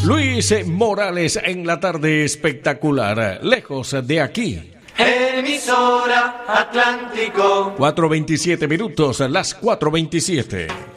Luis Morales en la tarde espectacular, lejos de aquí. Emisora Atlántico. 4:27 minutos, las 4:27.